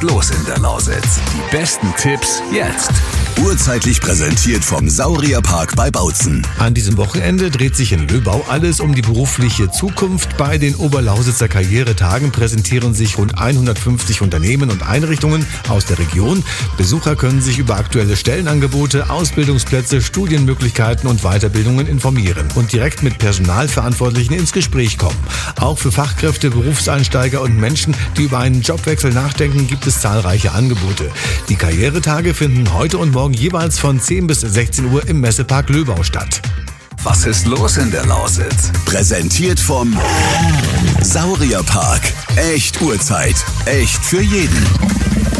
ist los in der Lausitz? Die besten Tipps jetzt. Urzeitlich präsentiert vom Saurierpark bei Bautzen. An diesem Wochenende dreht sich in Löbau alles um die berufliche Zukunft. Bei den Oberlausitzer Karrieretagen präsentieren sich rund 150 Unternehmen und Einrichtungen aus der Region. Besucher können sich über aktuelle Stellenangebote, Ausbildungsplätze, Studienmöglichkeiten und Weiterbildungen informieren und direkt mit Personalverantwortlichen ins Gespräch kommen. Auch für Fachkräfte, Berufseinsteiger und Menschen, die über einen Jobwechsel nachdenken, gibt es zahlreiche Angebote. Die Karrieretage finden heute und morgen jeweils von 10 bis 16 Uhr im Messepark Löbau statt. Was ist los in der Lausitz? Präsentiert vom Saurierpark. Echt Uhrzeit. Echt für jeden.